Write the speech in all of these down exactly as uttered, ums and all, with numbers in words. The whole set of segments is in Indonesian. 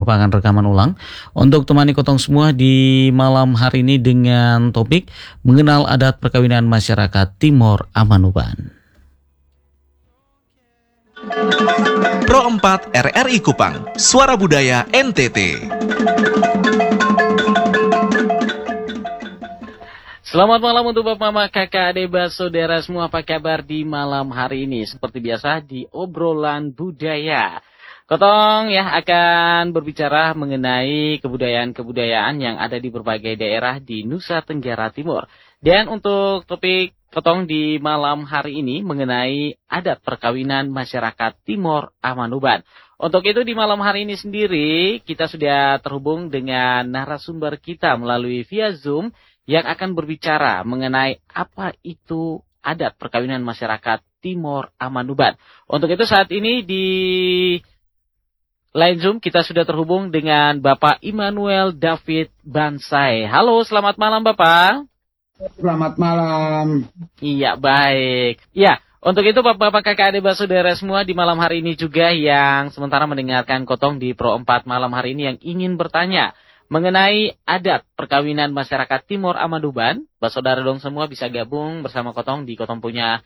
merupakan rekaman ulang untuk temani kotong semua di malam hari ini dengan topik mengenal adat perkawinan masyarakat Timor Amanuban. Pro empat R R I Kupang, Suara Budaya N T T. Selamat malam untuk Bapak, Mama, Kakak, Adik, Saudara semua. Apa kabar di malam hari ini? Seperti biasa di obrolan budaya, Kotong ya akan berbicara mengenai kebudayaan-kebudayaan yang ada di berbagai daerah di Nusa Tenggara Timur. Dan untuk topik Kotong di malam hari ini mengenai adat perkawinan masyarakat Timor Amanuban. Untuk itu di malam hari ini sendiri kita sudah terhubung dengan narasumber kita melalui via Zoom yang akan berbicara mengenai apa itu adat perkawinan masyarakat Timor Amanuban. Untuk itu saat ini di line Zoom kita sudah terhubung dengan Bapak Immanuel David Bansai. Halo, selamat malam Bapak. Selamat malam. Iya, baik. Ya, untuk itu Bapak-bapak, Kakak, Adik, Saudara semua di malam hari ini juga yang sementara mendengarkan Kotong di Pro empat malam hari ini yang ingin bertanya mengenai adat perkawinan masyarakat Timor Amanuban, Saudara dong semua bisa gabung bersama Kotong di Kotong punya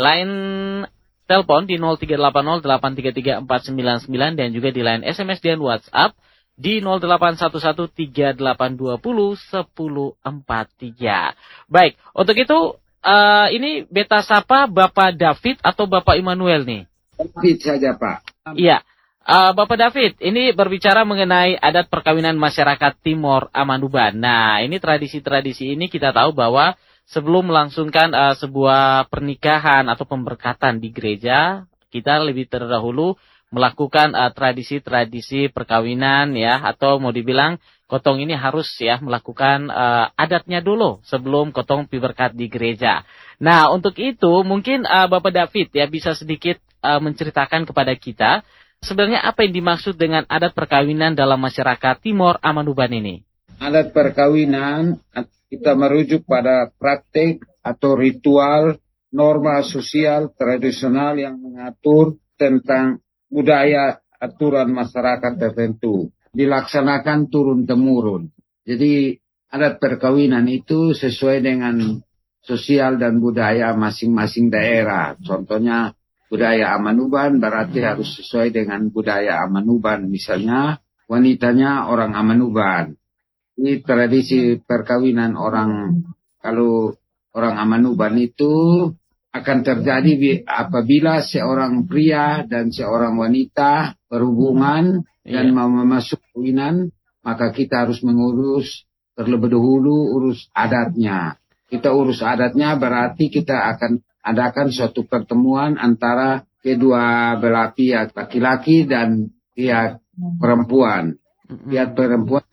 line telepon di nol tiga delapan nol delapan tiga tiga empat sembilan sembilan dan juga di line S M S dan WhatsApp di nol delapan satu satu tiga delapan dua nol satu nol empat tiga. Baik, untuk itu uh, ini beta sapa Bapak David atau Bapak Immanuel nih? David saja Pak. Iya, uh, Bapak David, ini berbicara mengenai adat perkawinan masyarakat Timor Amanuban. Nah, ini tradisi-tradisi ini kita tahu bahwa sebelum melangsungkan uh, sebuah pernikahan atau pemberkatan di gereja, kita lebih terdahulu melakukan uh, tradisi-tradisi perkawinan ya, atau mau dibilang Kotong ini harus ya melakukan uh, adatnya dulu sebelum Kotong pi berkat di gereja. Nah, untuk itu mungkin uh, Bapak David ya bisa sedikit uh, menceritakan kepada kita sebenarnya apa yang dimaksud dengan adat perkawinan dalam masyarakat Timor Amanuban ini. Adat perkawinan kita merujuk pada praktik atau ritual, norma sosial tradisional yang mengatur tentang budaya aturan masyarakat tertentu, dilaksanakan turun-temurun. Jadi adat perkawinan itu sesuai dengan sosial dan budaya masing-masing daerah. Contohnya budaya Amanuban berarti harus sesuai dengan budaya Amanuban. Misalnya wanitanya orang Amanuban. Ini tradisi perkawinan orang, kalau orang Amanuban itu akan terjadi apabila seorang pria dan seorang wanita berhubungan dan yeah. mau masuk kawinan, maka kita harus mengurus terlebih dahulu urus adatnya. Kita urus adatnya berarti kita akan adakan suatu pertemuan antara kedua belah pihak, laki-laki dan pihak perempuan. Pihak perempuan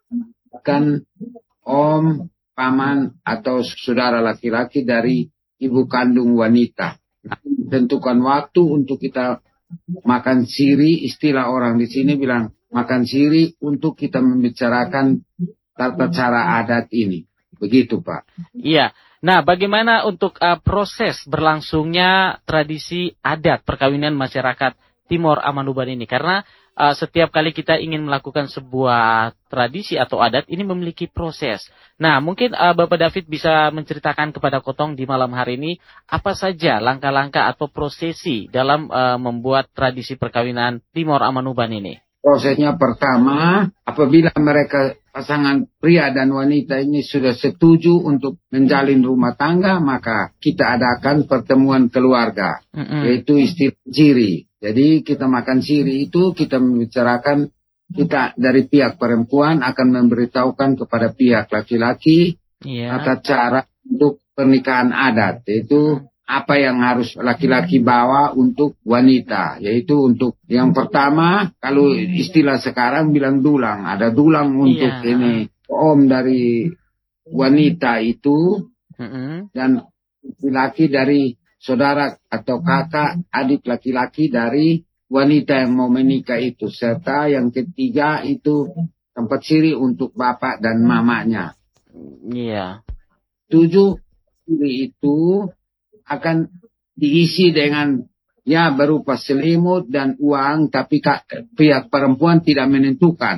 akan om, paman atau saudara laki-laki dari ibu kandung wanita. Nah, tentukan waktu untuk kita makan siri, istilah orang di sini bilang makan siri untuk kita membicarakan tata cara adat ini. Begitu Pak. Iya. Nah, bagaimana untuk uh, proses berlangsungnya tradisi adat perkawinan masyarakat Timor Amanuban ini? Karena uh, setiap kali kita ingin melakukan sebuah tradisi atau adat ini memiliki proses. Nah, mungkin uh, Bapak David bisa menceritakan kepada Kotong di malam hari ini apa saja langkah-langkah atau prosesi dalam uh, membuat tradisi perkawinan Timor Amanuban ini. Prosesnya pertama, apabila mereka pasangan pria dan wanita ini sudah setuju untuk menjalin rumah tangga, maka kita adakan pertemuan keluarga, mm-hmm. yaitu istilah siri. Jadi kita makan siri itu kita membicarakan, kita dari pihak perempuan akan memberitahukan kepada pihak laki-laki yeah. tata cara untuk pernikahan adat, yaitu apa yang harus laki-laki bawa untuk wanita, yaitu untuk yang pertama, kalau istilah sekarang bilang dulang, ada dulang untuk yeah. ini om dari wanita itu mm-hmm. dan laki-laki dari saudara atau kakak adik laki-laki dari wanita yang mau menikah itu, serta yang ketiga itu tempat siri untuk bapak dan mamanya. Iya. Yeah. Tujuh siri itu akan diisi dengan ya berupa selimut dan uang, tapi pihak perempuan tidak menentukan.